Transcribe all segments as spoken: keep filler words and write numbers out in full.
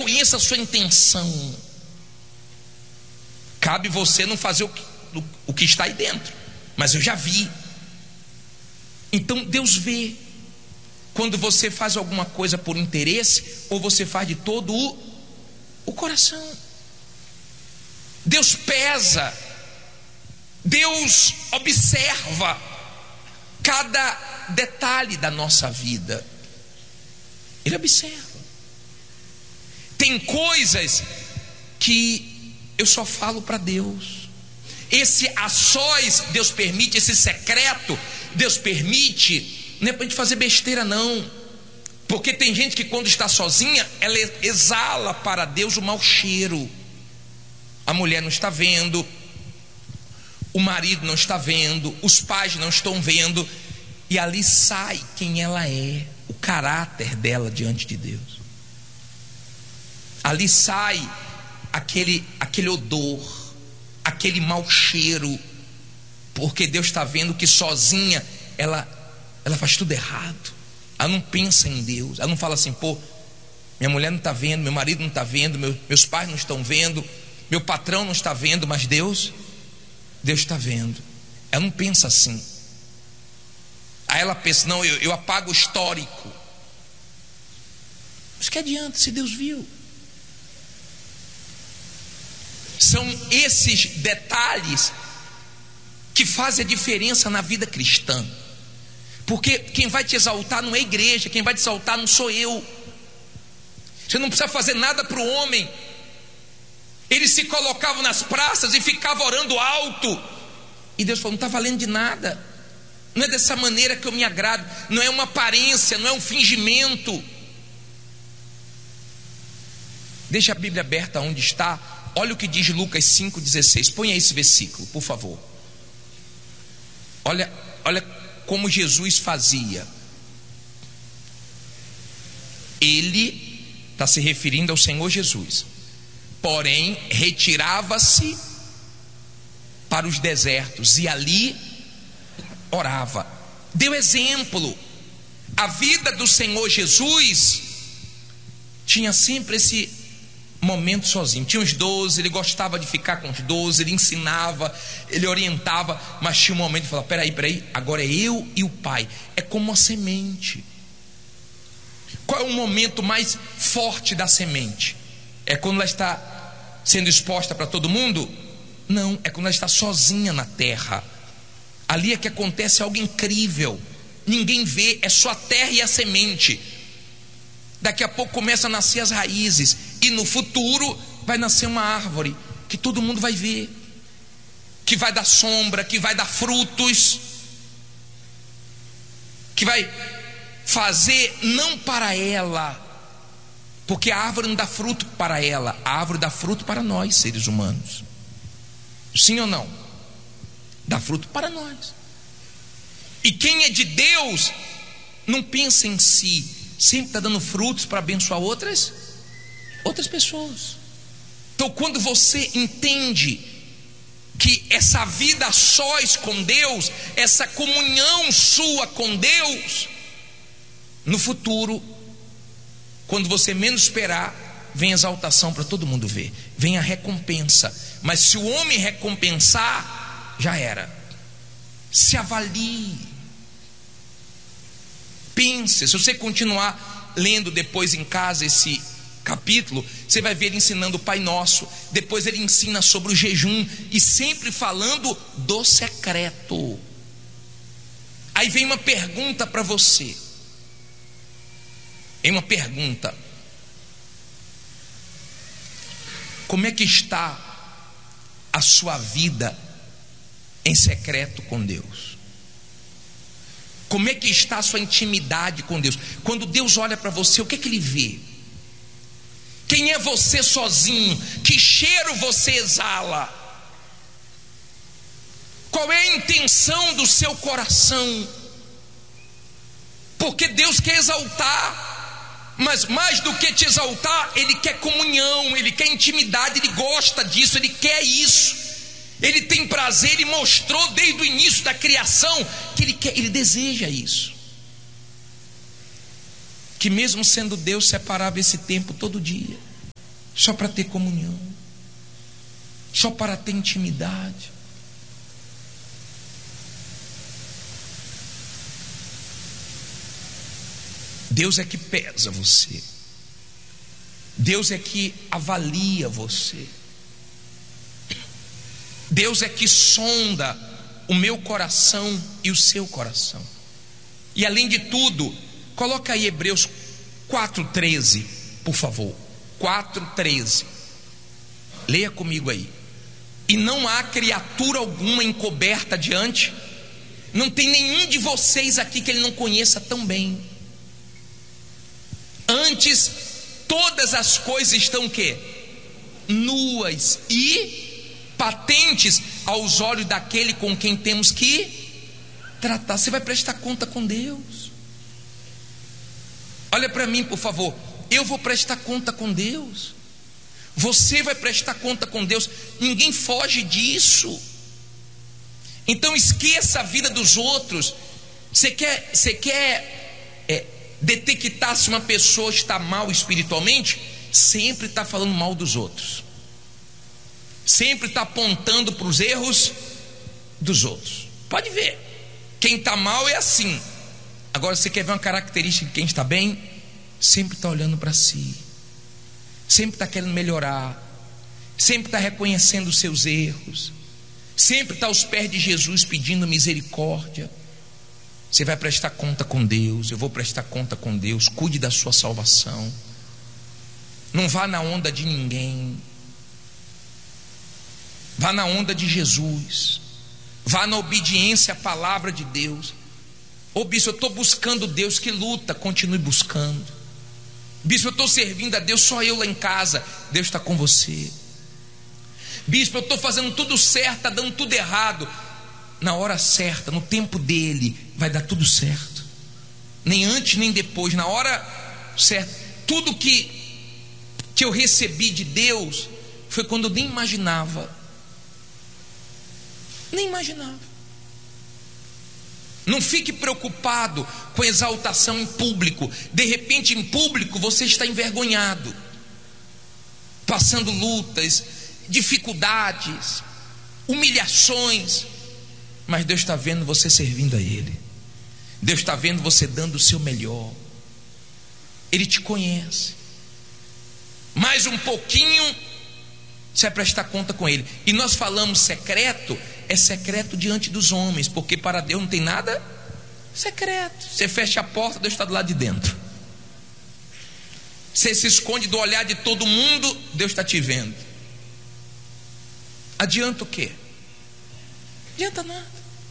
conheço a sua intenção. Cabe você não fazer o que, o que está aí dentro, mas eu já vi. Então Deus vê quando você faz alguma coisa por interesse ou você faz de todo o, o coração. Deus pesa, Deus observa cada detalhe da nossa vida. Ele observa. Tem coisas que eu só falo para Deus. Esse a sós Deus permite, esse secreto Deus permite, não é para a gente fazer besteira não. Porque tem gente que quando está sozinha, ela exala para Deus o mau cheiro. A mulher não está vendo, o marido não está vendo, os pais não estão vendo, e ali sai quem ela é, o caráter dela diante de Deus. Ali sai aquele, aquele odor, aquele mau cheiro, porque Deus está vendo que sozinha ela, ela faz tudo errado. Ela não pensa em Deus, ela não fala assim: pô, minha mulher não está vendo, meu marido não está vendo, meu, meus pais não estão vendo, meu patrão não está vendo, mas Deus, Deus está vendo. Ela não pensa assim. Aí ela pensa: não, eu, eu apago o histórico. Mas que adianta se Deus viu? São esses detalhes que fazem a diferença na vida cristã. Porque quem vai te exaltar não é a igreja, quem vai te exaltar não sou eu. Você não precisa fazer nada para o homem. Eles se colocavam nas praças e ficavam orando alto, e Deus falou: não está valendo de nada. Não é dessa maneira que eu me agrado. Não é uma aparência, não é um fingimento. Deixa a Bíblia aberta onde está. Olha o que diz Lucas cinco dezesseis. Ponha esse versículo, por favor. Olha, olha como Jesus fazia. Ele está se referindo ao Senhor Jesus. Porém, retirava-se para os desertos e ali orava. Deu exemplo. A vida do Senhor Jesus tinha sempre esse momento sozinho. Tinha os doze, ele gostava de ficar com os doze, ele ensinava, ele orientava, mas tinha um momento de falar: peraí, peraí, agora é eu e o Pai. É como uma semente. Qual é o momento mais forte da semente? É quando ela está sendo exposta para todo mundo? Não, é quando ela está sozinha na terra. Ali é que acontece algo incrível. Ninguém vê, é só a terra e a semente. Daqui a pouco começam a nascer as raízes, e no futuro vai nascer uma árvore que todo mundo vai ver, que vai dar sombra, que vai dar frutos, que vai fazer não para ela, porque a árvore não dá fruto para ela, a árvore dá fruto para nós, seres humanos. Sim ou não? Dá fruto para nós. E quem é de Deus não pensa em si, sempre está dando frutos para abençoar outras outras pessoas. Então, quando você entende que essa vida a sós com Deus, essa comunhão sua com Deus, no futuro, quando você menos esperar, vem a exaltação para todo mundo ver, vem a recompensa. Mas se o homem recompensar, já era. Se avalie, pense. Se você continuar lendo depois em casa esse capítulo, você vai ver ele ensinando o Pai Nosso. Depois ele ensina sobre o jejum, e sempre falando do secreto. Aí vem uma pergunta para você. Vem uma pergunta: como é que está a sua vida em secreto com Deus? Como é que está a sua intimidade com Deus? Quando Deus olha para você, o que é que Ele vê? Quem é você sozinho? Que cheiro você exala? Qual é a intenção do seu coração? Porque Deus quer exaltar, mas mais do que te exaltar, Ele quer comunhão, Ele quer intimidade, Ele gosta disso, Ele quer isso. Ele tem prazer, Ele mostrou desde o início da criação que Ele quer, Ele deseja isso. Que mesmo sendo Deus, separava esse tempo todo dia. só para ter comunhão, só para ter intimidade. Deus é que pesa você. Deus é que avalia você. Deus é que sonda o meu coração e o seu coração. E além de tudo, coloca aí Hebreus quatro, treze, por favor. quatro, treze. Leia comigo aí. E não há criatura alguma encoberta diante. Não tem nenhum de vocês aqui que ele não conheça tão bem. Antes, todas as coisas estão o quê? Nuas e patentes aos olhos daquele com quem temos que tratar. Você vai prestar conta com Deus. Olha para mim, por favor. Eu vou prestar conta com Deus. Você vai prestar conta com Deus. Ninguém foge disso. Então esqueça a vida dos outros. Você quer, você quer é, detectar se uma pessoa está mal espiritualmente? Sempre está falando mal dos outros. Sempre está apontando para os erros dos outros. Pode ver. Quem está mal é assim. Agora, você quer ver uma característica de quem está bem? Sempre está olhando para si. Sempre está querendo melhorar. Sempre está reconhecendo os seus erros. Sempre está aos pés de Jesus pedindo misericórdia. Você vai prestar conta com Deus. Eu vou prestar conta com Deus. Cuide da sua salvação. Não vá na onda de ninguém. Vá na onda de Jesus. Vá na obediência à palavra de Deus. Ô bispo, eu estou buscando Deus. Que luta, continue buscando. Bispo, eu estou servindo a Deus, só eu lá em casa. Deus está com você. Bispo, eu estou fazendo tudo certo, está dando tudo errado. Na hora certa, no tempo dele, vai dar tudo certo. Nem antes nem depois, na hora certa. Tudo que, que eu recebi de Deus foi quando eu nem imaginava. Nem imaginava. Não fique preocupado com exaltação em público. De repente, em público, você está envergonhado, passando lutas, dificuldades, humilhações. Mas Deus está vendo você servindo a Ele. Deus está vendo você dando o seu melhor. Ele te conhece. Mais um pouquinho, você vai prestar conta com Ele. E nós falamos secreto. É secreto diante dos homens, porque para Deus não tem nada secreto. Você fecha a porta, Deus está do lado de dentro. Você se esconde do olhar de todo mundo, Deus está te vendo. Adianta o quê? Adianta nada.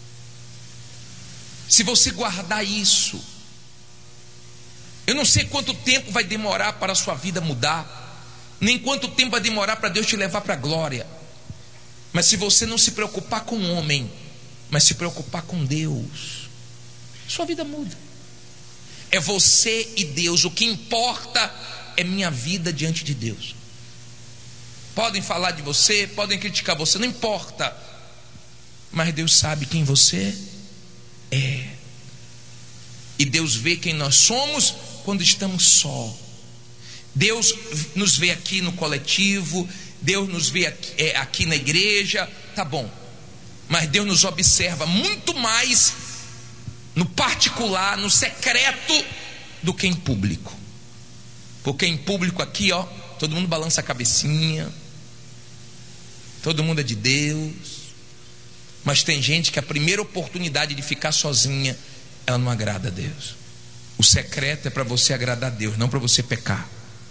Se você guardar isso, eu não sei quanto tempo vai demorar para a sua vida mudar, nem quanto tempo vai demorar para Deus te levar para a glória. Mas se você não se preocupar com o homem, mas se preocupar com Deus, sua vida muda. É você e Deus. O que importa é minha vida diante de Deus. Podem falar de você, podem criticar você, não importa. Mas Deus sabe quem você é. E Deus vê quem nós somos quando estamos só. Deus nos vê aqui no coletivo. Deus nos vê aqui, é, aqui na igreja, tá bom. Mas Deus nos observa muito mais no particular, no secreto, do que em público. Porque em público aqui, ó, todo mundo balança a cabecinha, todo mundo é de Deus. Mas tem gente que a primeira oportunidade de ficar sozinha, ela não agrada a Deus. O secreto é para você agradar a Deus, não para você pecar.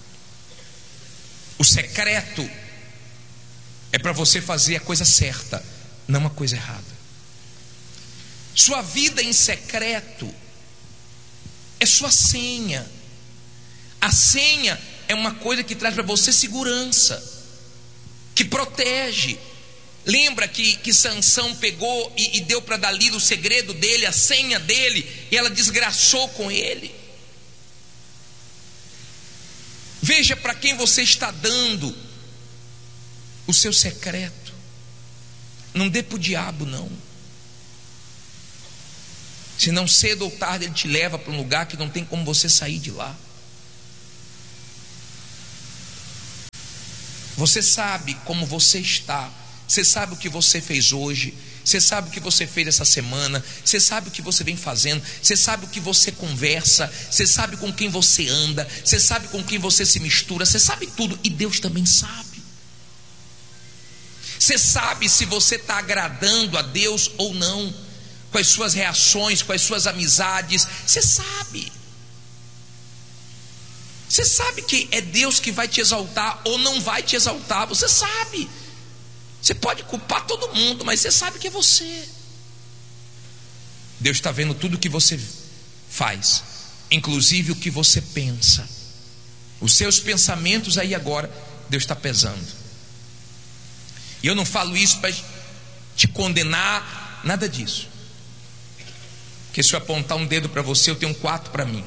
O secreto é para você fazer a coisa certa, não a coisa errada. Sua vida em secreto é sua senha. A senha é uma coisa que traz para você segurança, que protege. Lembra que, que Sansão pegou e, e deu para Dalila o segredo dele, a senha dele, e ela desgraçou com ele. Veja para quem você está dando o seu secreto. Não dê para o diabo, não. Senão cedo ou tarde ele te leva para um lugar que não tem como você sair de lá. Você sabe como você está, você sabe o que você fez hoje, você sabe o que você fez essa semana, você sabe o que você vem fazendo, você sabe o que você conversa, você sabe com quem você anda, você sabe com quem você se mistura, você sabe tudo, e Deus também sabe. Você sabe se você está agradando a Deus ou não, com as suas reações, com as suas amizades, você sabe. Você sabe que é Deus que vai te exaltar ou não vai te exaltar, você sabe. Você pode culpar todo mundo, mas você sabe que é você. Deus está vendo tudo o que você faz, inclusive o que você pensa. Os seus pensamentos aí agora, Deus está pesando. E eu não falo isso para te condenar, nada disso. Porque se eu apontar um dedo para você, eu tenho quatro para mim.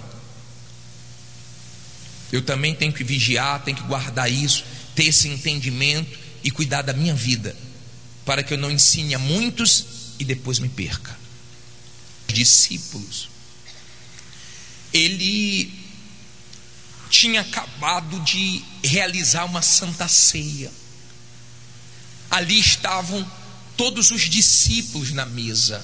Eu também tenho que vigiar, tenho que guardar isso, ter esse entendimento e cuidar da minha vida, para que eu não ensine a muitos e depois me perca. Os discípulos, ele tinha acabado de realizar uma santa ceia. Ali estavam todos os discípulos na mesa,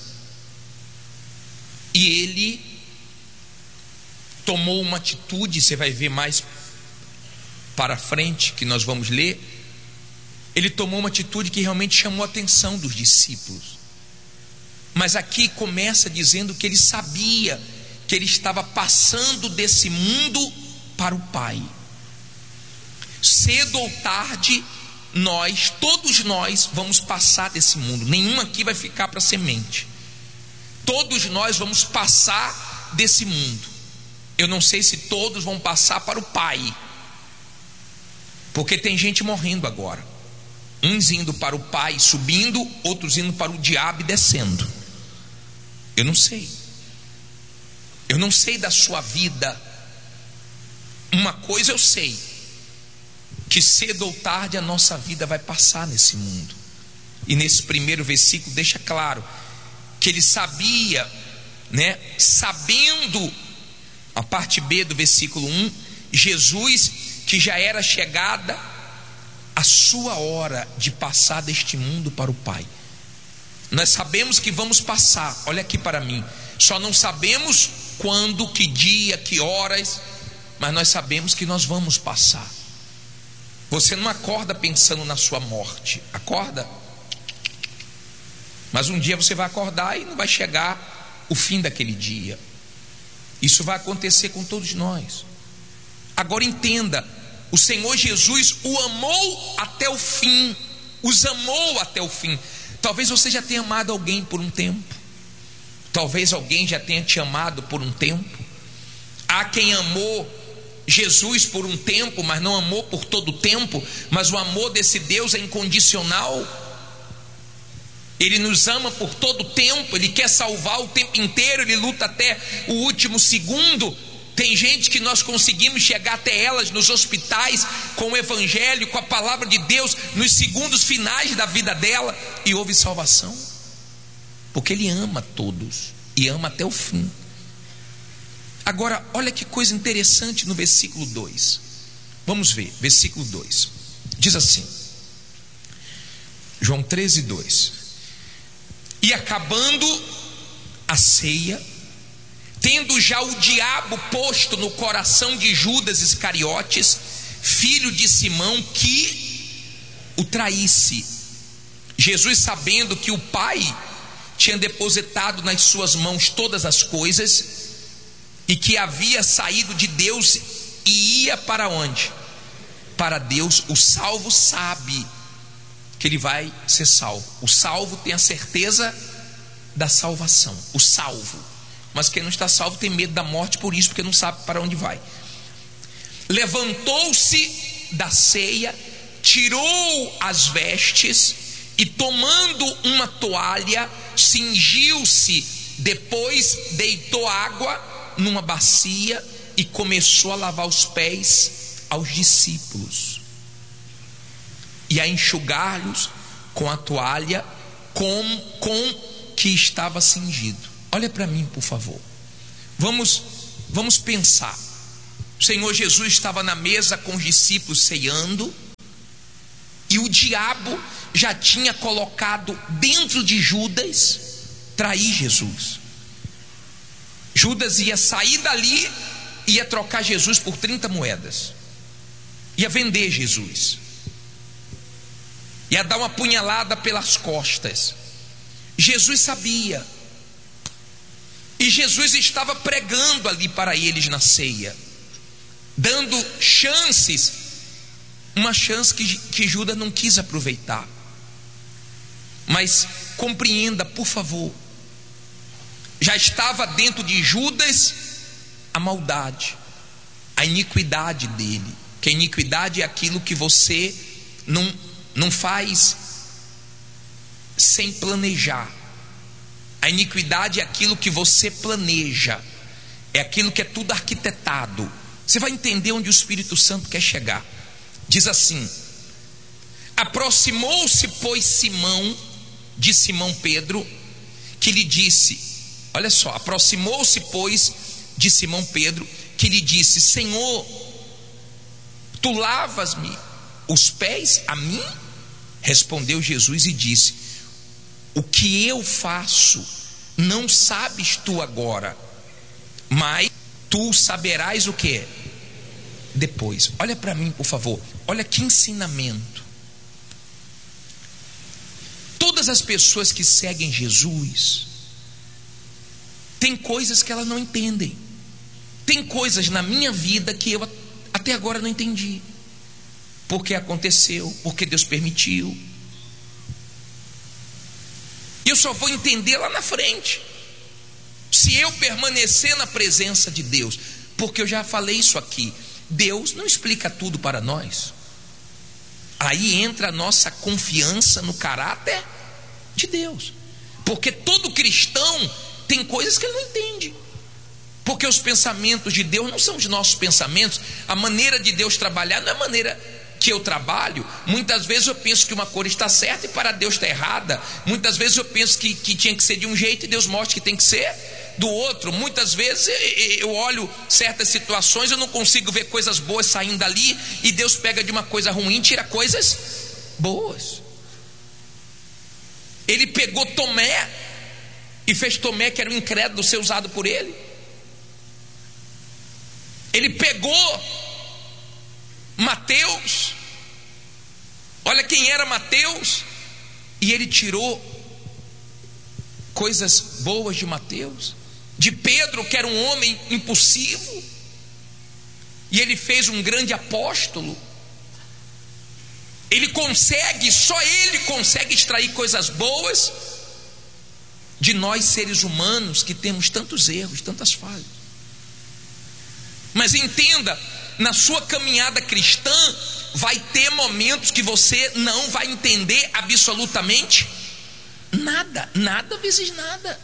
e ele tomou uma atitude. Você vai ver mais para frente que nós vamos ler. Ele tomou uma atitude que realmente chamou a atenção dos discípulos. Mas aqui começa dizendo que ele sabia que ele estava passando desse mundo para o Pai. Cedo ou tarde, nós, todos nós, vamos passar desse mundo. Nenhum aqui vai ficar para semente. Todos nós vamos passar desse mundo. Eu não sei se todos vão passar para o Pai, porque tem gente morrendo agora. Uns indo para o Pai subindo, outros indo para o diabo e descendo. Eu não sei. Eu não sei da sua vida. Uma coisa eu sei, que cedo ou tarde a nossa vida vai passar nesse mundo. E nesse primeiro versículo deixa claro que ele sabia, né, sabendo, a parte B do versículo um, Jesus, que já era chegada a sua hora de passar deste mundo para o Pai. Nós sabemos que vamos passar, olha aqui para mim, só não sabemos quando, que dia, que horas, mas nós sabemos que nós vamos passar. Você não acorda pensando na sua morte, acorda? Mas um dia você vai acordar e não vai chegar o fim daquele dia. Isso vai acontecer com todos nós. Agora entenda, o Senhor Jesus o amou até o fim, os amou até o fim. Talvez você já tenha amado alguém por um tempo, talvez alguém já tenha te amado por um tempo. Há quem amou Jesus por um tempo, mas não amou por todo o tempo. Mas o amor desse Deus é incondicional. Ele nos ama por todo o tempo, Ele quer salvar o tempo inteiro, Ele luta até o último segundo. Tem gente que nós conseguimos chegar até elas nos hospitais com o Evangelho, com a palavra de Deus, nos segundos finais da vida dela, e houve salvação, porque Ele ama todos e ama até o fim. Agora, olha que coisa interessante no versículo dois. Vamos ver, versículo dois. Diz assim, João treze, dois. E acabando a ceia, tendo já o diabo posto no coração de Judas Iscariotes, filho de Simão, que o traísse, Jesus, sabendo que o Pai tinha depositado nas suas mãos todas as coisas, e que havia saído de Deus e ia para onde? Para Deus. O salvo sabe que ele vai ser salvo. O salvo tem a certeza da salvação, o salvo. Mas quem não está salvo tem medo da morte por isso, porque não sabe para onde vai. Levantou-se da ceia, tirou as vestes e, tomando uma toalha, cingiu-se. Depois deitou água numa bacia e começou a lavar os pés aos discípulos e a enxugar-lhes com a toalha com, com que estava cingido. Olha para mim, por favor. Vamos, vamos pensar. O Senhor Jesus estava na mesa com os discípulos ceando, E o diabo já tinha colocado dentro de Judas trair Jesus. Judas ia sair dali, ia trocar Jesus por trinta moedas, ia vender Jesus, ia dar uma punhalada pelas costas. Jesus sabia, e Jesus estava pregando ali para eles na ceia, dando chances, uma chance que, que Judas não quis aproveitar. Mas compreenda, por favor, já estava dentro de Judas a maldade, a iniquidade dele. Que a iniquidade é aquilo que você não, não faz sem planejar. A iniquidade é aquilo que você planeja, é aquilo que é tudo arquitetado. Você vai entender onde o Espírito Santo quer chegar. Diz assim: aproximou-se, pois, Simão, de Simão Pedro, que lhe disse, olha só, aproximou-se, pois, de Simão Pedro, que lhe disse: Senhor, tu lavas-me os pés a mim? Respondeu Jesus e disse: o que eu faço não sabes tu agora, mas tu saberás o que? Depois. Olha para mim, por favor. Olha que ensinamento. Todas as pessoas que seguem Jesus tem coisas que elas não entendem. Tem coisas na minha vida que eu até agora não entendi. Porque aconteceu, porque Deus permitiu. E eu só vou entender lá na frente, se eu permanecer na presença de Deus. Porque eu já falei isso aqui, Deus não explica tudo para nós. Aí entra a nossa confiança no caráter de Deus. Porque todo cristão tem coisas que ele não entende, porque os pensamentos de Deus não são os nossos pensamentos. A maneira de Deus trabalhar não é a maneira que eu trabalho. Muitas vezes eu penso que uma cor está certa e para Deus está errada. Muitas vezes eu penso que, que tinha que ser de um jeito e Deus mostra que tem que ser do outro. Muitas vezes eu olho certas situações, eu não consigo ver coisas boas saindo dali, e Deus pega de uma coisa ruim e tira coisas boas. Ele pegou Tomé e fez Tomé, que era um incrédulo, ser usado por ele. Ele pegou Mateus, olha quem era Mateus, e ele tirou coisas boas de Mateus. De Pedro, que era um homem impulsivo, e ele fez um grande apóstolo. Ele consegue, só ele consegue extrair coisas boas de nós seres humanos que temos tantos erros, tantas falhas. Mas entenda, na sua caminhada cristã vai ter momentos que você não vai entender absolutamente nada, nada vezes nada.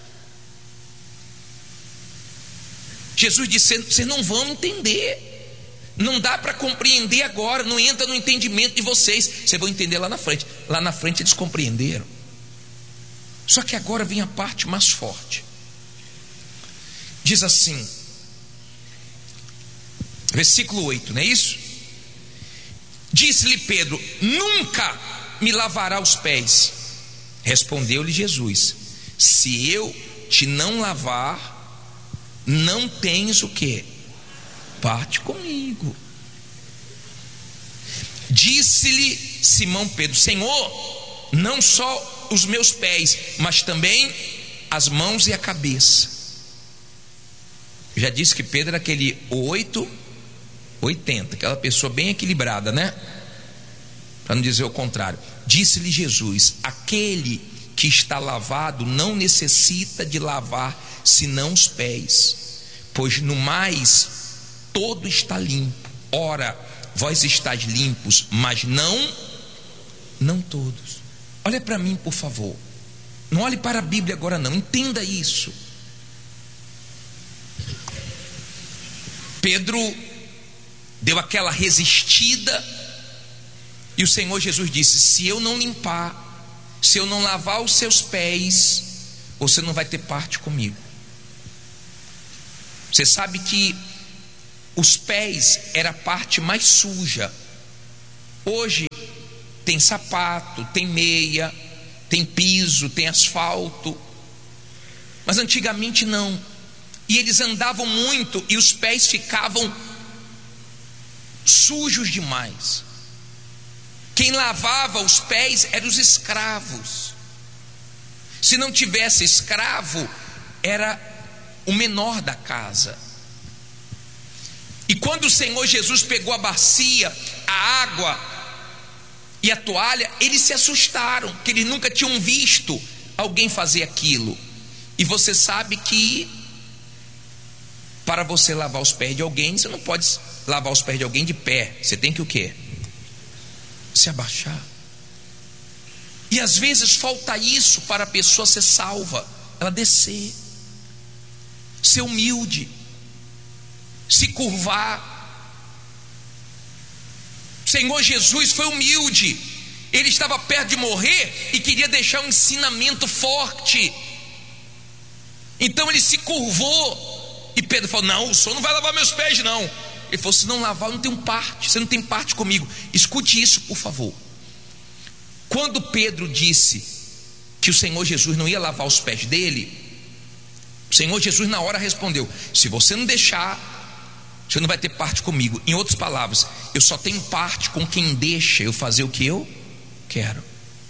Jesus disse: vocês não vão entender, não dá para compreender agora, não entra no entendimento de vocês, vocês vão entender lá na frente. Lá na frente eles compreenderam. Só que agora vem a parte mais forte. Diz assim, versículo oito, não é isso? Disse-lhe Pedro: nunca me lavará os pés. Respondeu-lhe Jesus: se eu te não lavar, não tens o que? Parte comigo. Disse-lhe Simão Pedro: Senhor, não só os meus pés, mas também as mãos e a cabeça. Eu já disse que Pedro era aquele oito oitenta, aquela pessoa bem equilibrada, né? Para não dizer o contrário. Disse-lhe Jesus: aquele que está lavado não necessita de lavar senão os pés, pois no mais todo está limpo. Ora, vós estáis limpos, mas não não todos. Olha para mim, por favor. Não olhe para a Bíblia agora não, entenda isso. Pedro deu aquela resistida, e o Senhor Jesus disse: se eu não limpar, se eu não lavar os seus pés, você não vai ter parte comigo. Você sabe que os pés era a parte mais suja. Hoje tem sapato, tem meia, tem piso, tem asfalto. Mas antigamente não. E eles andavam muito e os pés ficavam sujos demais. Quem lavava os pés eram os escravos. Se não tivesse escravo, era o menor da casa. E quando o Senhor Jesus pegou a bacia, a água e a toalha, eles se assustaram, porque eles nunca tinham visto alguém fazer aquilo. E você sabe que para você lavar os pés de alguém, você não pode lavar os pés de alguém de pé. Você tem que o quê? Se abaixar. E às vezes falta isso para a pessoa ser salva. Ela descer, ser humilde, se curvar. O Senhor Jesus foi humilde. Ele estava perto de morrer e queria deixar um ensinamento forte. Então ele se curvou. E Pedro falou: não, o senhor não vai lavar meus pés não. Ele falou: se não lavar eu não tenho parte. Você não tem parte comigo. Escute isso, por favor. Quando Pedro disse que o Senhor Jesus não ia lavar os pés dele, o Senhor Jesus na hora respondeu: se você não deixar, você não vai ter parte comigo. Em outras palavras, eu só tenho parte com quem deixa eu fazer o que eu quero.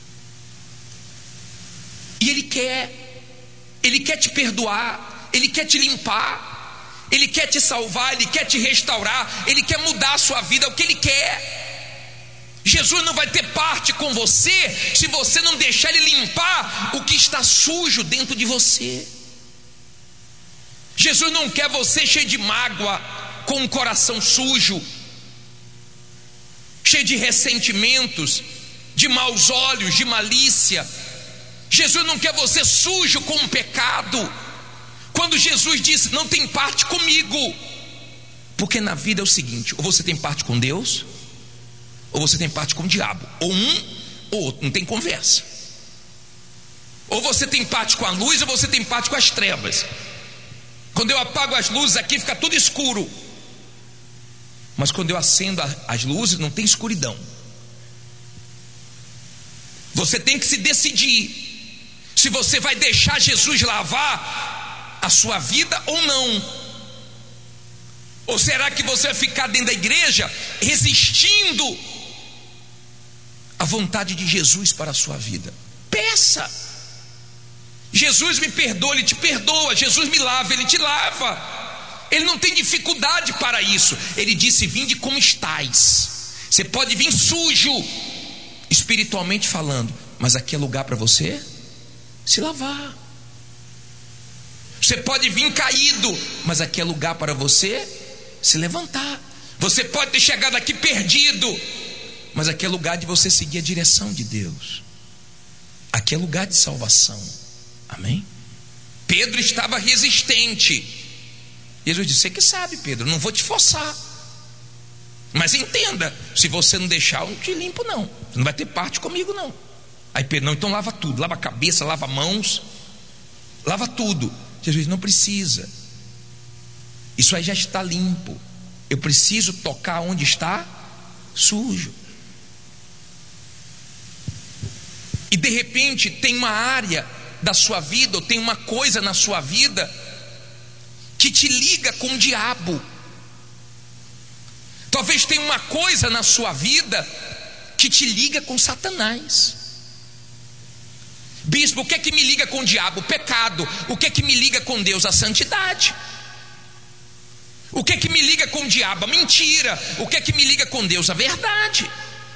E Ele quer, Ele quer te perdoar, Ele quer te limpar, Ele quer te salvar, Ele quer te restaurar, Ele quer mudar a sua vida, é o que Ele quer. Jesus não vai ter parte com você se você não deixar Ele limpar o que está sujo dentro de você. Jesus não quer você cheio de mágoa, com um coração sujo, cheio de ressentimentos, de maus olhos, de malícia. Jesus não quer você sujo com o pecado. Quando Jesus disse: não tem parte comigo, porque na vida é o seguinte: ou você tem parte com Deus, ou você tem parte com o diabo, ou um ou outro, não tem conversa. Ou você tem parte com a luz, ou você tem parte com as trevas. Quando eu apago as luzes aqui, fica tudo escuro. Mas quando eu acendo as luzes, não tem escuridão. Você tem que se decidir se você vai deixar Jesus lavar a sua vida ou não. Ou será que você vai ficar dentro da igreja resistindo à vontade de Jesus para a sua vida? Peça. Jesus me perdoa, Ele te perdoa. Jesus me lava, Ele te lava. Ele não tem dificuldade para isso. Ele disse: vinde como estáis. Você pode vir sujo, espiritualmente falando, mas aqui é lugar para você se lavar. Você pode vir caído, mas aqui é lugar para você se levantar. Você pode ter chegado aqui perdido, mas aqui é lugar de você seguir a direção de Deus. Aqui é lugar de salvação. Amém? Pedro estava resistente. Jesus disse: você que sabe, Pedro, não vou te forçar, mas entenda, se você não deixar, eu não te limpo não. Você não vai ter parte comigo não. Aí Pedro: não, então lava tudo. Lava a cabeça, lava mãos, lava tudo. Jesus disse: não precisa. Isso aí já está limpo. Eu preciso tocar onde está sujo. E de repente tem uma área da sua vida, ou tem uma coisa na sua vida que te liga com o diabo. Talvez tenha uma coisa na sua vida que te liga com Satanás. Bispo, o que é que me liga com o diabo? O pecado. O que é que me liga com Deus? A santidade. O que é que me liga com o diabo? A mentira. O que é que me liga com Deus? A verdade.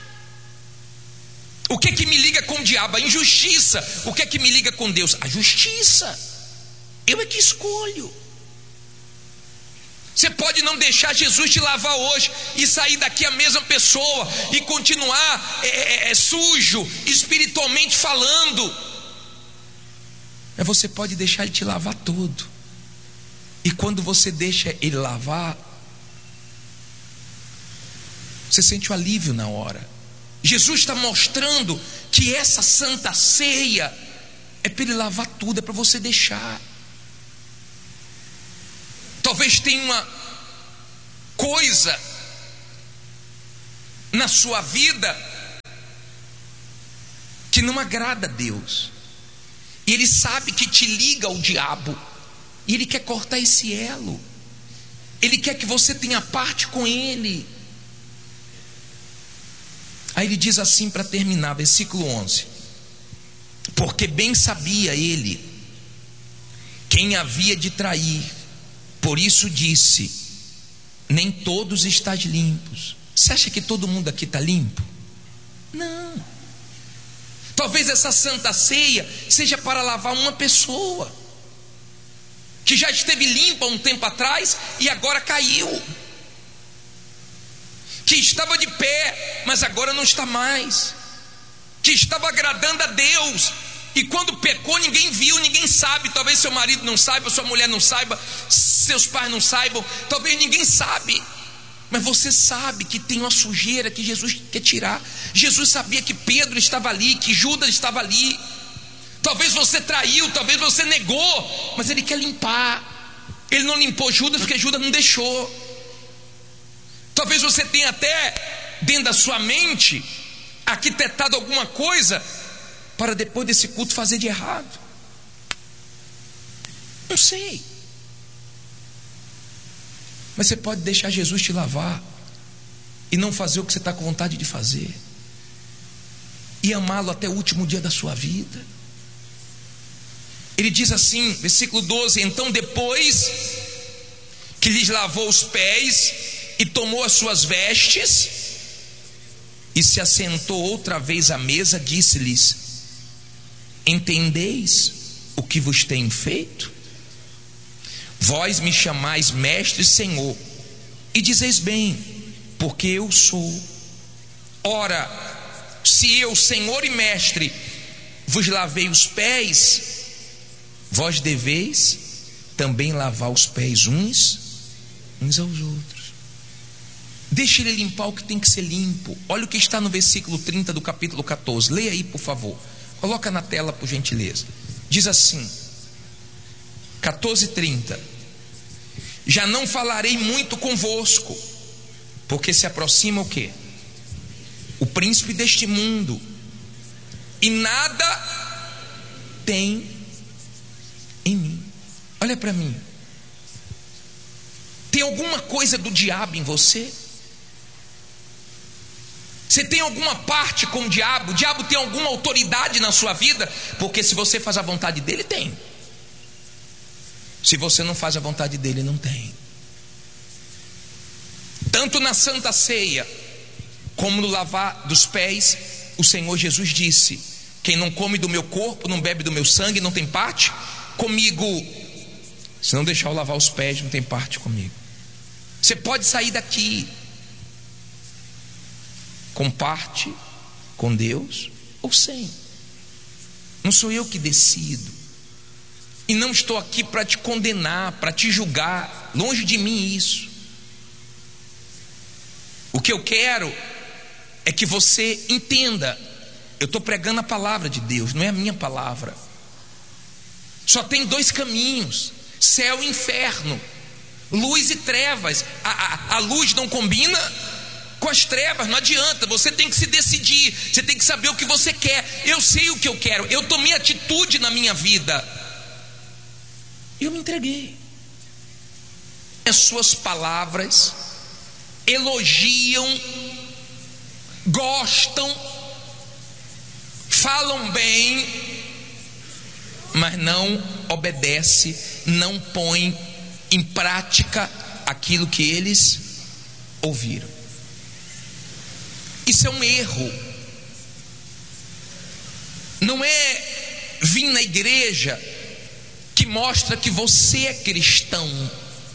O que é que me liga com o diabo? A injustiça. O que é que me liga com Deus? A justiça. Eu é que escolho. Você pode não deixar Jesus te lavar hoje e sair daqui a mesma pessoa e continuar é, é, é, sujo, espiritualmente falando. Mas você pode deixar Ele te lavar todo. E quando você deixa Ele lavar, você sente o alívio na hora. Jesus está mostrando que essa santa ceia é para Ele lavar tudo, é para você deixar. Talvez tenha uma coisa na sua vida não agrada a Deus. E ele sabe que te liga ao diabo. E ele quer cortar esse elo. Ele quer que você tenha parte com ele. Aí ele diz assim para terminar, versículo onze: porque bem sabia ele quem havia de trair, por isso disse: nem todos estáis limpos. Você acha que todo mundo aqui está limpo? Não. Talvez essa santa ceia seja para lavar uma pessoa que já esteve limpa um tempo atrás e agora caiu, que estava de pé, mas agora não está mais, que estava agradando a Deus, e quando pecou ninguém viu, ninguém sabe. Talvez seu marido não saiba, sua mulher não saiba, seus pais não saibam, talvez ninguém sabe, mas você sabe que tem uma sujeira que Jesus quer tirar. Jesus sabia que Pedro estava ali, que Judas estava ali. Talvez você traiu, talvez você negou, mas ele quer limpar. Ele não limpou Judas porque Judas não deixou. Talvez você tenha até dentro da sua mente arquitetado alguma coisa para depois desse culto fazer de errado. Não sei. Mas você pode deixar Jesus te lavar e não fazer o que você está com vontade de fazer, e amá-lo até o último dia da sua vida. Ele diz assim, versículo doze: então depois que lhes lavou os pés e tomou as suas vestes e se assentou outra vez à mesa, disse-lhes: entendeis o que vos tenho feito? Vós me chamais mestre e senhor, e dizeis bem, porque eu sou. Ora, se eu, senhor e mestre, vos lavei os pés, vós deveis também lavar os pés uns, uns aos outros. Deixa ele limpar o que tem que ser limpo. Olha o que está no versículo trinta do capítulo catorze. Leia aí, por favor. Coloca na tela, por gentileza. Diz assim, catorze, trinta: já não falarei muito convosco, porque se aproxima o quê? O príncipe deste mundo, e nada tem em mim. Olha para mim. Tem alguma coisa do diabo em você? Você tem alguma parte com o diabo? O diabo tem alguma autoridade na sua vida? Porque se você faz a vontade dele, tem. Se você não faz a vontade dele, não tem. Tanto na Santa Ceia como no lavar dos pés, o Senhor Jesus disse: quem não come do meu corpo, não bebe do meu sangue, não tem parte comigo. Se não deixar eu lavar os pés, não tem parte comigo. Você pode sair daqui com parte com Deus ou sem. Não sou eu que decido. E não estou aqui para te condenar, para te julgar. Longe de mim isso. O que eu quero é que você entenda: eu estou pregando a palavra de Deus, não é a minha palavra. Só tem dois caminhos: céu e inferno, luz e trevas. A, a, a luz não combina com as trevas, não adianta. Você tem que se decidir, você tem que saber o que você quer. Eu sei o que eu quero, eu tomei atitude na minha vida, eu me entreguei. As suas palavras elogiam, gostam, falam bem, mas não obedece, não põe em prática aquilo que eles ouviram. Isso é um erro. Não é vir na igreja que mostra que você é cristão.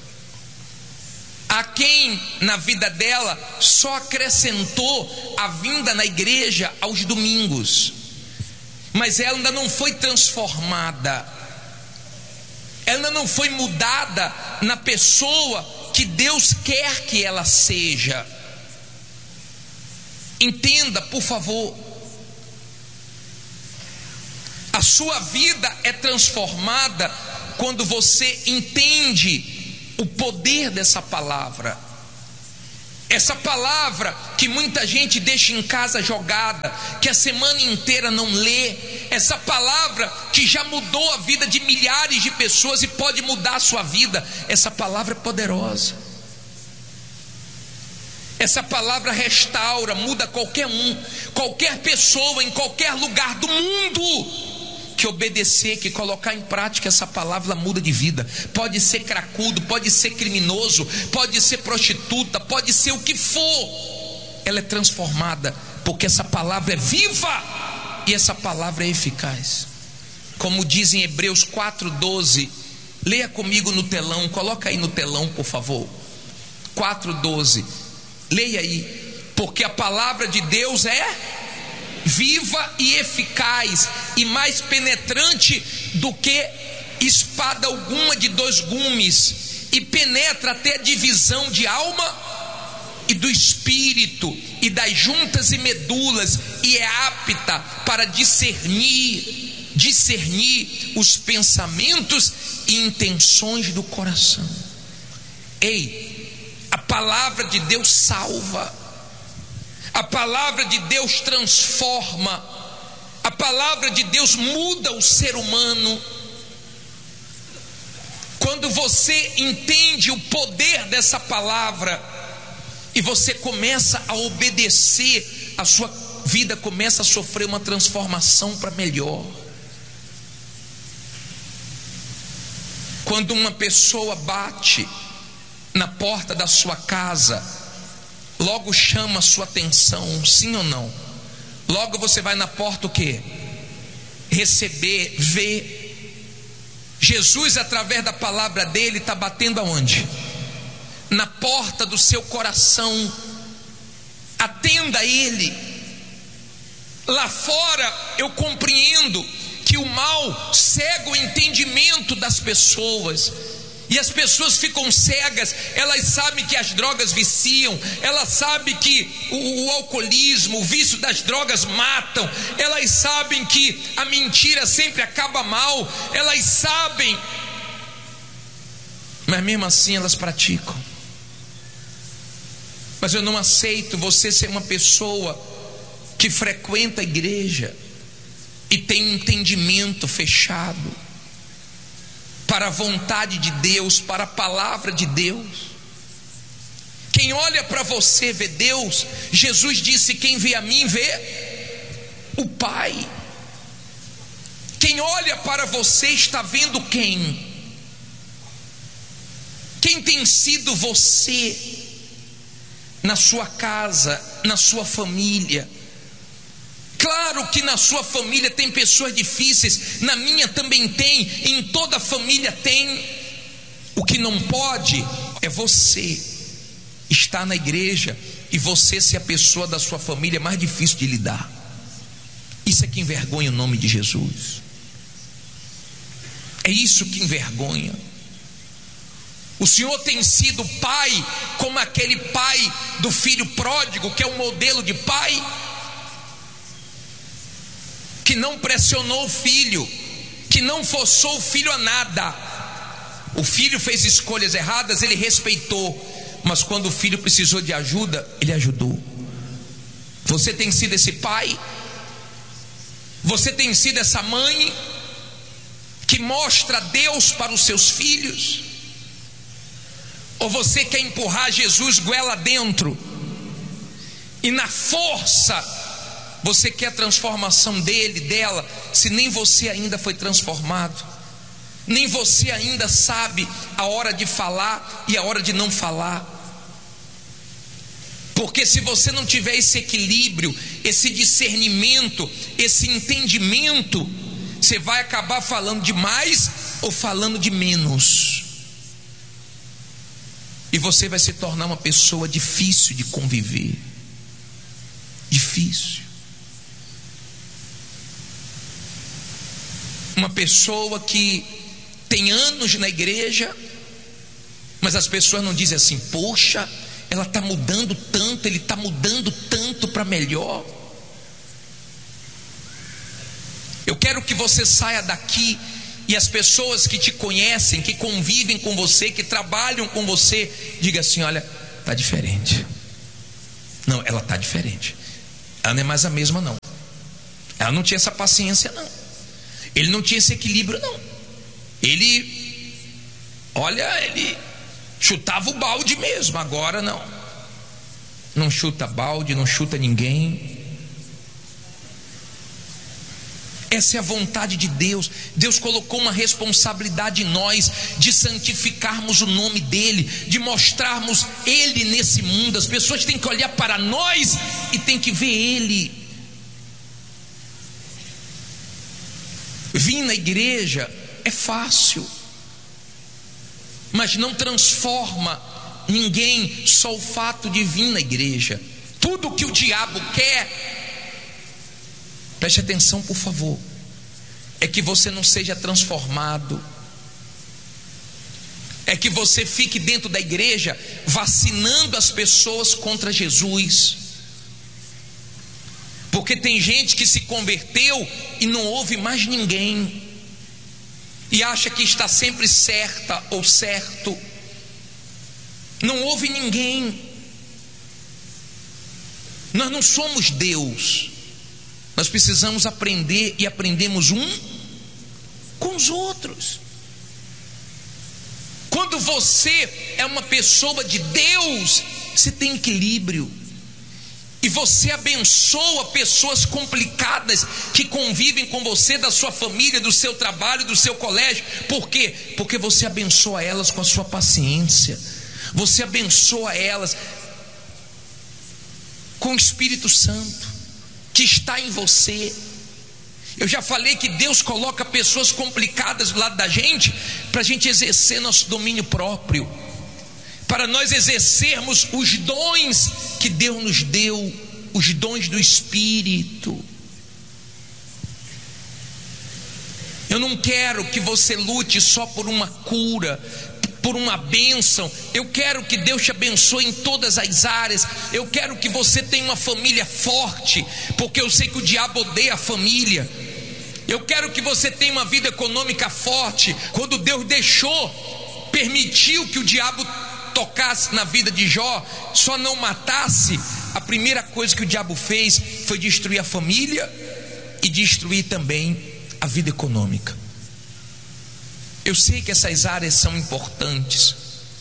Há quem na vida dela só acrescentou a vinda na igreja aos domingos, mas ela ainda não foi transformada, ela ainda não foi mudada na pessoa que Deus quer que ela seja. Entenda, por favor, a sua vida é transformada quando você entende o poder dessa palavra. Essa palavra que muita gente deixa em casa jogada, que a semana inteira não lê, essa palavra que já mudou a vida de milhares de pessoas e pode mudar a sua vida, essa palavra é poderosa. Essa palavra restaura, muda qualquer um, qualquer pessoa em qualquer lugar do mundo que obedecer, que colocar em prática essa palavra, muda de vida. Pode ser cracudo, pode ser criminoso, pode ser prostituta, pode ser o que for, ela é transformada, porque essa palavra é viva e essa palavra é eficaz. Como diz em Hebreus quatro, doze, leia comigo no telão, coloca aí no telão, por favor. quatro, doze, leia aí. Porque a palavra de Deus é viva e eficaz, e mais penetrante do que espada alguma de dois gumes, e penetra até a divisão de alma e do espírito, e das juntas e medulas, e é apta para discernir, discernir os pensamentos e intenções do coração. Ei, a palavra de Deus salva. A palavra de Deus transforma, a palavra de Deus muda o ser humano. Quando você entende o poder dessa palavra e você começa a obedecer, a sua vida começa a sofrer uma transformação para melhor. Quando uma pessoa bate na porta da sua casa, logo chama a sua atenção, sim ou não? Logo você vai na porta o quê? Receber, ver. Jesus, através da palavra dele, está batendo aonde? Na porta do seu coração. Atenda a ele. Lá fora eu compreendo que o mal cega o entendimento das pessoas, e as pessoas ficam cegas. Elas sabem que as drogas viciam, elas sabem que o, o alcoolismo, o vício das drogas matam, elas sabem que a mentira sempre acaba mal, elas sabem, mas mesmo assim elas praticam. Mas eu não aceito você ser uma pessoa que frequenta a igreja e tem um entendimento fechado para a vontade de Deus, para a palavra de Deus. Quem olha para você vê Deus. Jesus disse: quem vê a mim vê o Pai. Quem olha para você está vendo quem? Quem tem sido você na sua casa, na sua família? Claro que na sua família tem pessoas difíceis, na minha também tem, em toda família tem. O que não pode é você estar na igreja e você ser a pessoa da sua família mais difícil de lidar. Isso é que envergonha o nome de Jesus. É isso que envergonha. O Senhor tem sido pai, como aquele pai do filho pródigo, que é um modelo de pai, que não pressionou o filho, que não forçou o filho a nada. O filho fez escolhas erradas, ele respeitou, mas quando o filho precisou de ajuda, ele ajudou. Você tem sido esse pai? Você tem sido essa mãe que mostra Deus para os seus filhos? Ou você quer empurrar Jesus goela dentro e na força você quer a transformação dele, dela, se nem você ainda foi transformado, nem você ainda sabe a hora de falar e a hora de não falar? Porque se você não tiver esse equilíbrio, esse discernimento, esse entendimento, você vai acabar falando de mais ou falando de menos, e você vai se tornar uma pessoa difícil de conviver. Difícil. Uma pessoa que tem anos na igreja, mas as pessoas não dizem assim: poxa, ela está mudando tanto, ele está mudando tanto para melhor. Eu quero que você saia daqui e as pessoas que te conhecem, que convivem com você, que trabalham com você, digam assim: olha, está diferente. Não, ela está diferente. Ela não é mais a mesma, não. Ela não tinha essa paciência, não. Ele não tinha esse equilíbrio, não. Ele, olha, ele chutava o balde mesmo. Agora não. Não chuta balde, não chuta ninguém. Essa é a vontade de Deus. Deus colocou uma responsabilidade em nós de santificarmos o nome dEle, de mostrarmos Ele nesse mundo. As pessoas têm que olhar para nós e têm que ver Ele. Vir na igreja é fácil, mas não transforma ninguém só o fato de vir na igreja. Tudo que o diabo quer, preste atenção por favor, é que você não seja transformado, é que você fique dentro da igreja vacinando as pessoas contra Jesus. Porque tem gente que se converteu e não ouve mais ninguém, e acha que está sempre certa ou certo, não ouve ninguém. Nós não somos Deus. Nós precisamos aprender, e aprendemos um com os outros. Quando você é uma pessoa de Deus, você tem equilíbrio, e você abençoa pessoas complicadas que convivem com você, da sua família, do seu trabalho, do seu colégio. Por quê? Porque você abençoa elas com a sua paciência, você abençoa elas com o Espírito Santo que está em você. Eu já falei que Deus coloca pessoas complicadas do lado da gente para a gente exercer nosso domínio próprio, para nós exercermos os dons que Deus nos deu, os dons do Espírito. Eu não quero que você lute só por uma cura, por uma bênção. Eu quero que Deus te abençoe em todas as áreas. Eu quero que você tenha uma família forte, porque eu sei que o diabo odeia a família. Eu quero que você tenha uma vida econômica forte. Quando Deus deixou, permitiu que o diabo tocasse na vida de Jó, só não matasse, a primeira coisa que o diabo fez foi destruir a família e destruir também a vida econômica. Eu sei que essas áreas são importantes,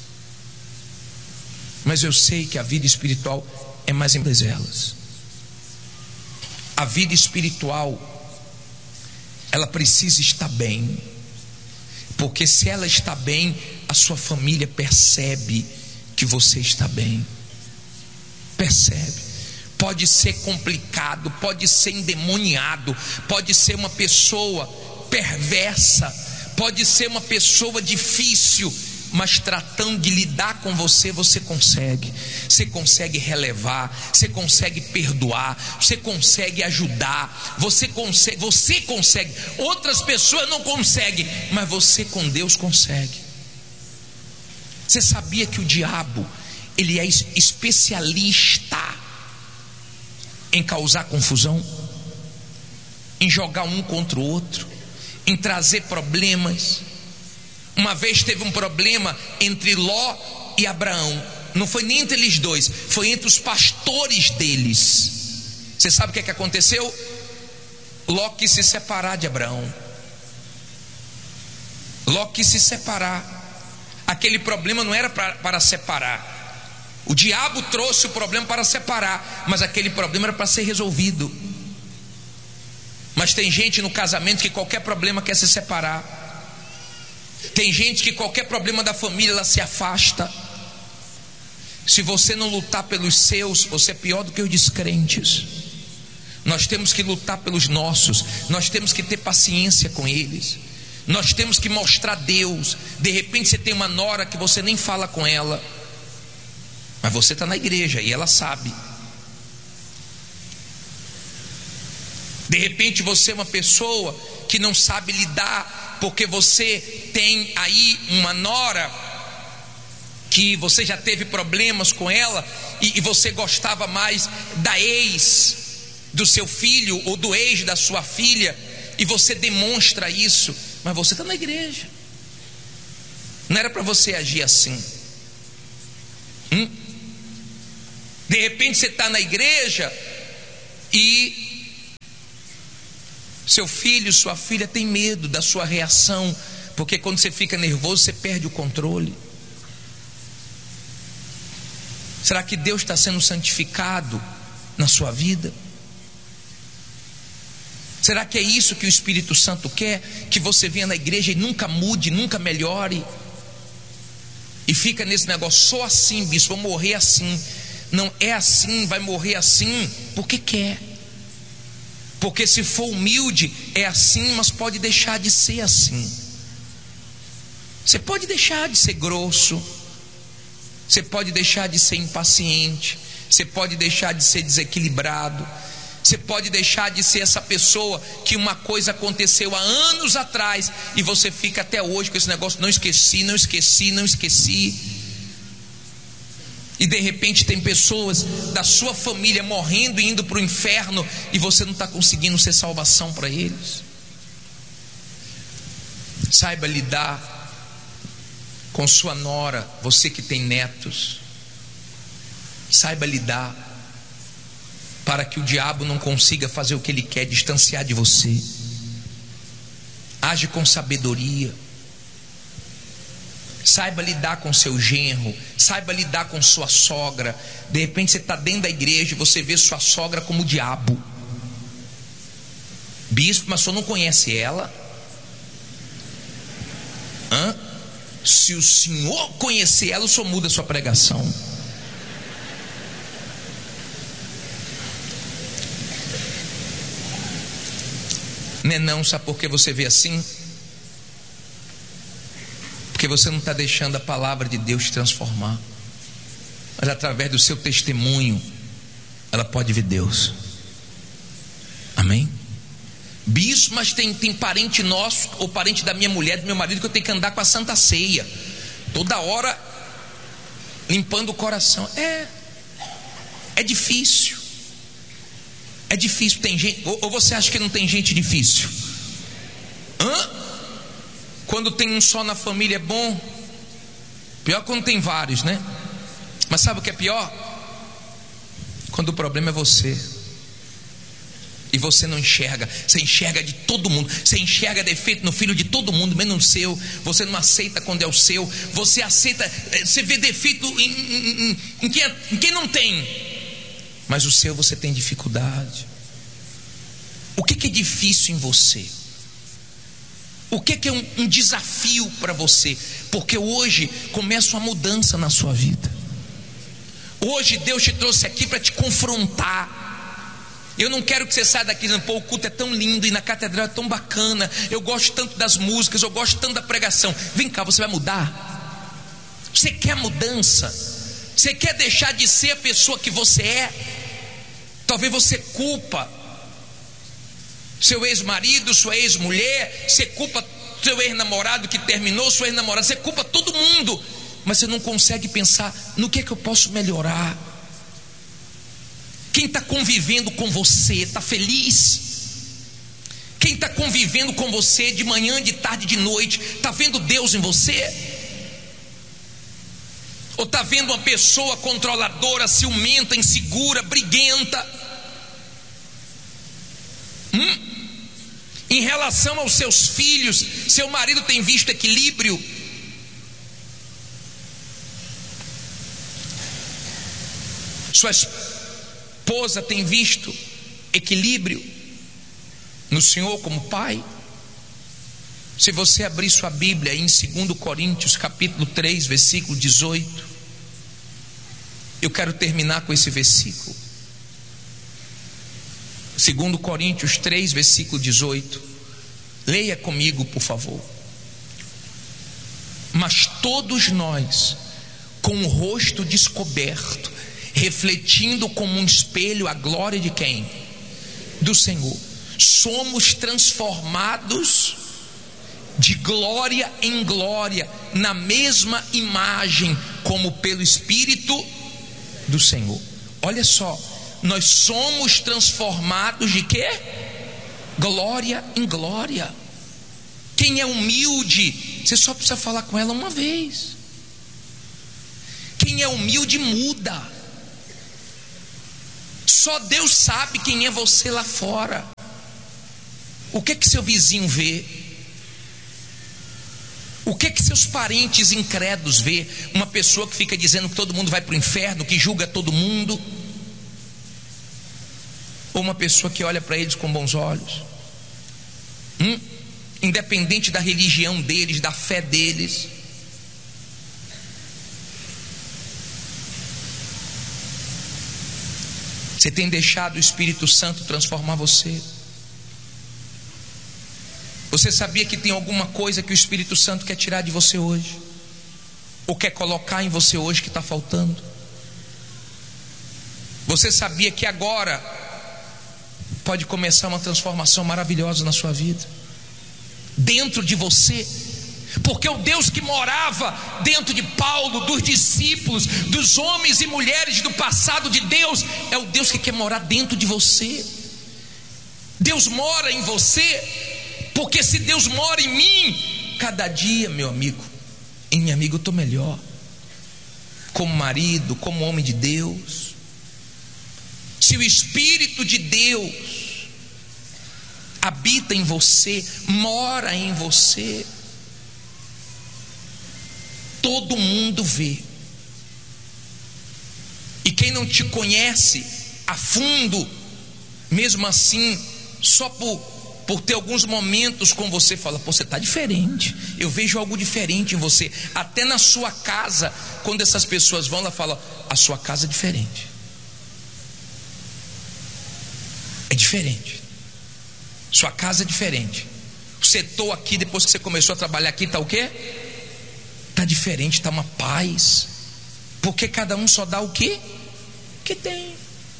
mas eu sei que a vida espiritual é mais importante delas. A vida espiritual, ela precisa estar bem, porque se ela está bem, a sua família percebe que você está bem. Percebe. Pode ser complicado, pode ser endemoniado, pode ser uma pessoa perversa, pode ser uma pessoa difícil, mas tratando de lidar com você, você consegue. Você consegue relevar, você consegue perdoar, você consegue ajudar, você consegue, você consegue. Outras pessoas não conseguem, mas você com Deus consegue. Você sabia que o diabo, ele é especialista em causar confusão, em jogar um contra o outro, em trazer problemas. Uma vez teve um problema entre Ló e Abraão. Não foi nem entre eles dois, foi entre os pastores deles. Você sabe o que é que aconteceu? Ló quis se separar de Abraão. Ló quis se separar. Aquele problema não era pra, para separar. O diabo trouxe o problema para separar, mas aquele problema era para ser resolvido. Mas tem gente no casamento que qualquer problema quer se separar. Tem gente que qualquer problema da família, ela se afasta. Se você não lutar pelos seus, você é pior do que os descrentes. Nós temos que lutar pelos nossos. Nós temos que ter paciência com eles. Nós temos que mostrar Deus. De repente você tem uma nora que você nem fala com ela, mas você está na igreja e ela sabe. De repente você é uma pessoa que não sabe lidar, porque você tem aí uma nora que você já teve problemas com ela, e, e você gostava mais da ex do seu filho ou do ex da sua filha, e você demonstra isso, mas você está na igreja. Não era para você agir assim. Hum? De repente você está na igreja e seu filho, sua filha tem medo da sua reação, porque quando você fica nervoso você perde o controle. Será que Deus está sendo santificado na sua vida? Será que é isso que o Espírito Santo quer? Que você venha na igreja e nunca mude, nunca melhore, e fica nesse negócio, só assim, bispo, vou morrer assim. Não é assim, vai morrer assim porque quer. Porque se for humilde é assim, mas pode deixar de ser assim. Você pode deixar de ser grosso, você pode deixar de ser impaciente, você pode deixar de ser desequilibrado, você pode deixar de ser essa pessoa que uma coisa aconteceu há anos atrás e você fica até hoje com esse negócio, não esqueci, não esqueci, não esqueci. E de repente tem pessoas da sua família morrendo e indo para o inferno, e você não está conseguindo ser salvação para eles. Saiba lidar com sua nora, você que tem netos. Saiba lidar, para que o diabo não consiga fazer o que ele quer, distanciar de você. Age com sabedoria. Saiba lidar com seu genro, saiba lidar com sua sogra. De repente você está dentro da igreja e você vê sua sogra como o diabo. Bispo, mas o senhor não conhece ela? Hã? Se o senhor conhecer ela, o senhor muda a sua pregação. Não é não, sabe por que você vê assim? Porque você não está deixando a palavra de Deus te transformar. Mas através do seu testemunho ela pode ver Deus. Amém? Bispo, mas tem, tem parente nosso, ou parente da minha mulher, do meu marido, que eu tenho que andar com a Santa Ceia toda hora, limpando o coração. É É difícil. É difícil. Tem gente, ou, ou você acha que não tem gente difícil? Hã? Quando tem um só na família é bom. Pior quando tem vários, né? Mas sabe o que é pior? Quando o problema é você e você não enxerga. Você enxerga de todo mundo. Você enxerga defeito no filho de todo mundo, menos no seu. Você não aceita quando é o seu. Você aceita, você vê defeito em, em, em, em, quem, em quem não tem. Mas o seu você tem dificuldade. O que, que é difícil em você? O que, que é um, um desafio para você? Porque hoje começa uma mudança na sua vida. Hoje Deus te trouxe aqui para te confrontar. Eu não quero que você saia daqui dizendo, pô, o culto é tão lindo e na catedral é tão bacana, eu gosto tanto das músicas, eu gosto tanto da pregação. Vem cá, você vai mudar? Você quer mudança? Você quer deixar de ser a pessoa que você é? Talvez você culpa seu ex-marido, sua ex-mulher, você culpa seu ex-namorado que terminou, sua ex-namorada, você culpa todo mundo, mas você não consegue pensar no que é que eu posso melhorar. Quem está convivendo com você está feliz? Quem está convivendo com você de manhã, de tarde, de noite, está vendo Deus em você? Ou está vendo uma pessoa controladora, ciumenta, insegura, briguenta? Hum? Em relação aos seus filhos, seu marido tem visto equilíbrio? Sua esposa tem visto equilíbrio no Senhor como pai? Se você abrir sua Bíblia em dois Coríntios capítulo três, versículo dezoito, eu quero terminar com esse versículo. dois Coríntios três, versículo dezoito. Leia comigo, por favor. Mas todos nós, com o rosto descoberto, refletindo como um espelho a glória de quem? Do Senhor, somos transformados de glória em glória, na mesma imagem, como pelo Espírito do Senhor. Olha só, nós somos transformados de quê? Glória em glória. Quem é humilde, você só precisa falar com ela uma vez. Quem é humilde muda. Só Deus sabe quem é você lá fora. O que é que seu vizinho vê? O que é que seus parentes incrédulos vê? Uma pessoa que fica dizendo que todo mundo vai para o inferno, que julga todo mundo, ou uma pessoa que olha para eles com bons olhos? Hum? Independente da religião deles, da fé deles. Você tem deixado o Espírito Santo transformar você? Você sabia que tem alguma coisa que o Espírito Santo quer tirar de você hoje? Ou quer colocar em você hoje que está faltando? Você sabia que agora pode começar uma transformação maravilhosa na sua vida? Dentro de você. Porque o Deus que morava dentro de Paulo, dos discípulos, dos homens e mulheres do passado de Deus, é o Deus que quer morar dentro de você. Deus mora em você, porque se Deus mora em mim, cada dia, meu amigo, em minha amiga eu estou melhor, como marido, como homem de Deus. Se o Espírito de Deus habita em você, mora em você, todo mundo vê. E quem não te conhece a fundo, mesmo assim, só por, por ter alguns momentos com você, fala: pô, você está diferente, eu vejo algo diferente em você. Até na sua casa, quando essas pessoas vão lá, falam: a sua casa é diferente. É diferente. Sua casa é diferente. O setor aqui, depois que você começou a trabalhar aqui, está o quê? Está diferente, está uma paz. Porque cada um só dá o quê? Que tem.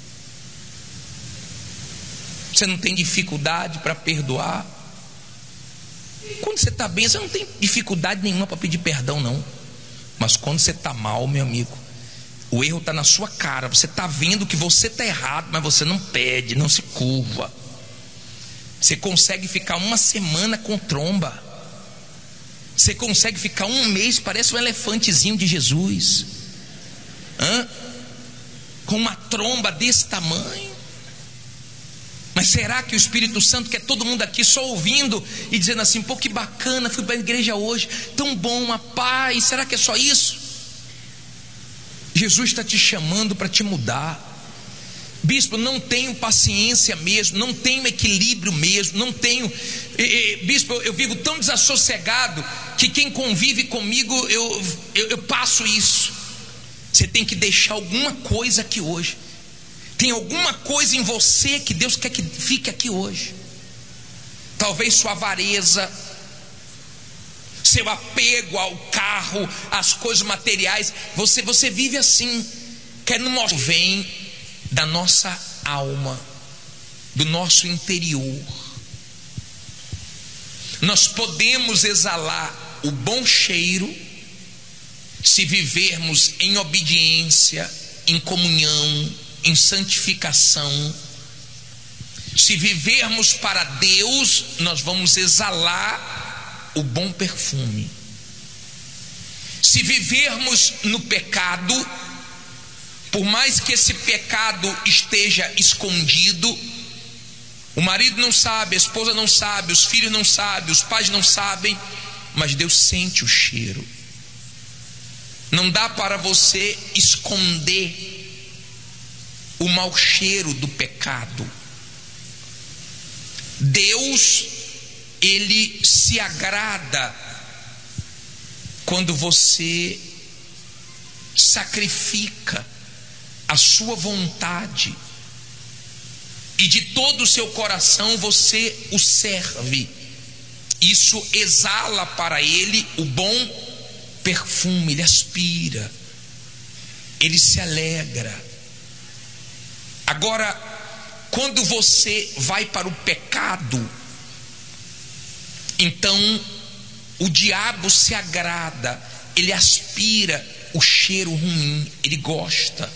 Você não tem dificuldade para perdoar. Quando você está bem, você não tem dificuldade nenhuma para pedir perdão, não. Mas quando você está mal, meu amigo, o erro está na sua cara. Você está vendo que você está errado, mas você não pede, não se curva. Você consegue ficar uma semana com tromba. Você consegue ficar um mês, parece um elefantezinho de Jesus, Hã? com uma tromba desse tamanho. Mas será que o Espírito Santo quer todo mundo aqui só ouvindo e dizendo assim: pô, que bacana, fui para a igreja hoje, tão bom, uma paz? Será que é só isso? Jesus está te chamando para te mudar. Bispo, não tenho paciência mesmo, não tenho equilíbrio mesmo, não tenho. E, e, bispo, eu, eu vivo tão desassossegado que quem convive comigo, eu, eu, eu passo isso. Você tem que deixar alguma coisa aqui hoje. Tem alguma coisa em você que Deus quer que fique aqui hoje. Talvez sua avareza, seu apego ao carro, às coisas materiais. Você, você vive assim, querendo mostrar. Vem da nossa alma, do nosso interior. Nós podemos exalar o bom cheiro se vivermos em obediência, em comunhão, em santificação. Se vivermos para Deus, nós vamos exalar o bom perfume. Se vivermos no pecado, por mais que esse pecado esteja escondido, o marido não sabe, a esposa não sabe, os filhos não sabem, os pais não sabem, mas Deus sente o cheiro. Não dá para você esconder o mau cheiro do pecado. Deus, Ele se agrada quando você sacrifica a sua vontade e de todo o seu coração você o serve. Isso exala para Ele o bom perfume. Ele aspira, Ele se alegra. Agora, quando você vai para o pecado, então o diabo se agrada, ele aspira o cheiro ruim, ele gosta.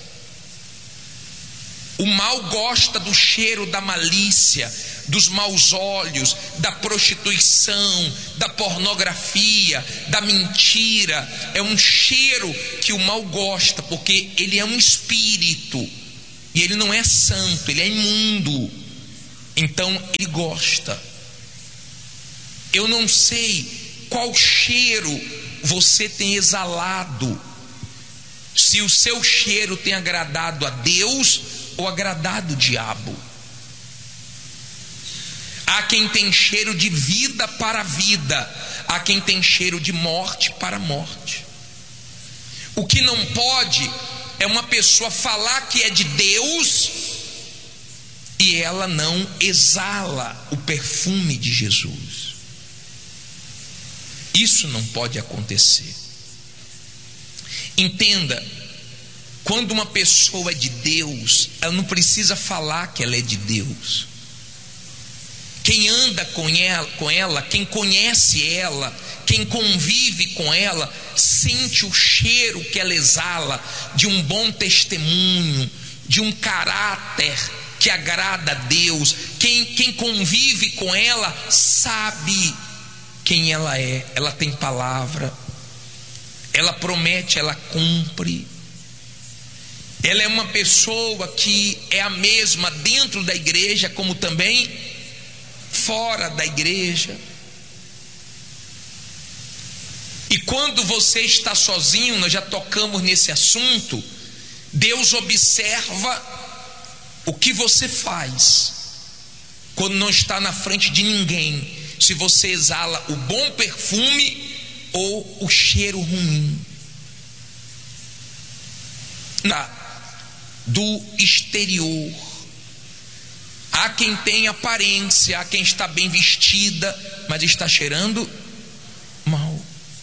O mal gosta do cheiro da malícia, dos maus olhos, da prostituição, da pornografia, da mentira. É um cheiro que o mal gosta, porque ele é um espírito. e ele não é santo, ele é imundo, então ele gosta. Eu não sei qual cheiro você tem exalado, se o seu cheiro tem agradado a Deus ou agradado o diabo. Há quem tem cheiro de vida para a vida, há quem tem cheiro de morte para a morte. O que não pode é uma pessoa falar que é de Deus e ela não exala o perfume de Jesus. Isso não pode acontecer. Entenda, quando uma pessoa é de Deus, ela não precisa falar que ela é de Deus. Quem anda com ela, com ela, quem conhece ela, quem convive com ela, sente o cheiro que ela exala de um bom testemunho, de um caráter que agrada a Deus. Quem, quem convive com ela sabe quem ela é. Ela tem palavra, ela promete, ela cumpre. Ela é uma pessoa que é a mesma dentro da igreja como também fora da igreja. E quando você está sozinho, nós já tocamos nesse assunto, Deus observa o que você faz quando não está na frente de ninguém, se você exala o bom perfume ou o cheiro ruim. Do exterior, há quem tem aparência, há quem está bem vestida, mas está cheirando mal.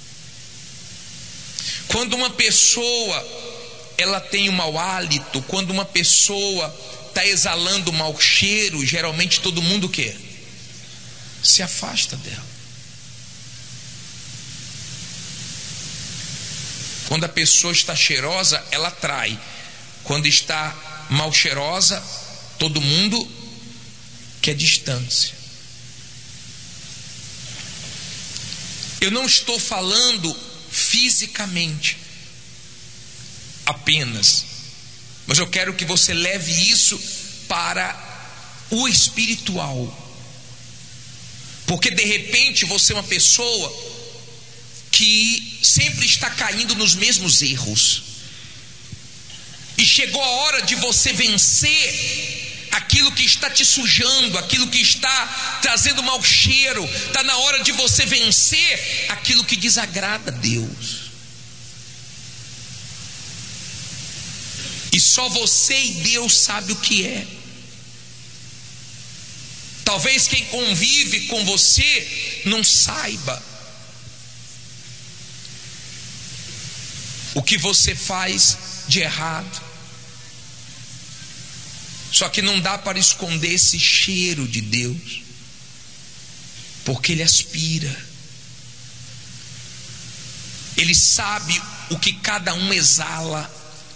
Quando uma pessoa ela tem um mau hálito, quando uma pessoa está exalando mau cheiro, geralmente todo mundo o quê? Se afasta dela. Quando a pessoa está cheirosa, ela atrai. Quando está mal cheirosa, todo mundo quer distância. Eu não estou falando fisicamente apenas, mas eu quero que você leve isso para o espiritual. Porque de repente você é uma pessoa que sempre está caindo nos mesmos erros, e chegou a hora de você vencer aquilo que está te sujando, aquilo que está trazendo mau cheiro. Está na hora de você vencer aquilo que desagrada a Deus. E só você e Deus sabe o que é. Talvez quem convive com você não saiba o que você faz de errado. Só que não dá para esconder esse cheiro de Deus, porque Ele aspira. Ele sabe o que cada um exala.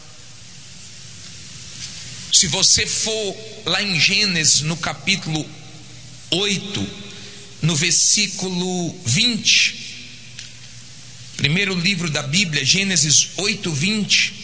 Se você for lá em Gênesis, no capítulo oito, no versículo vinte, primeiro livro da Bíblia, Gênesis oito, vinte,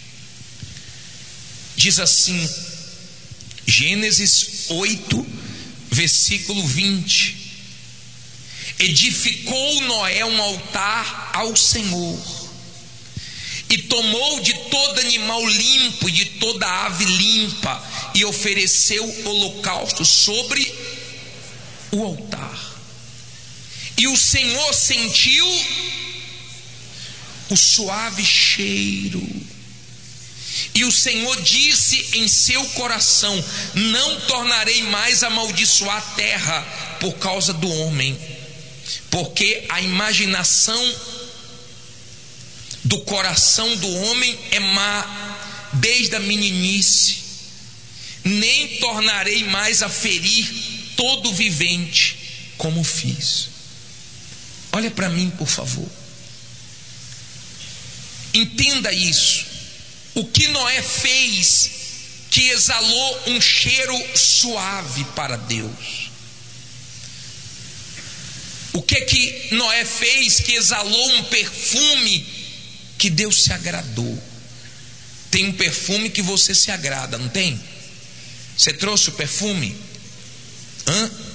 diz assim, Gênesis oito, versículo vinte: edificou Noé um altar ao Senhor, e tomou de todo animal limpo e de toda ave limpa, e ofereceu holocausto sobre o altar. E o Senhor sentiu o suave cheiro. E o Senhor disse em seu coração: não tornarei mais a amaldiçoar a terra por causa do homem, porque a imaginação do coração do homem é má desde a meninice. Nem tornarei mais a ferir todo vivente como fiz. Olha para mim, por favor. Entenda isso. O que Noé fez que exalou um cheiro suave para Deus? O que que Noé fez que exalou um perfume que Deus se agradou? tem um perfume que você se agrada, não tem? Você trouxe o perfume? Hã?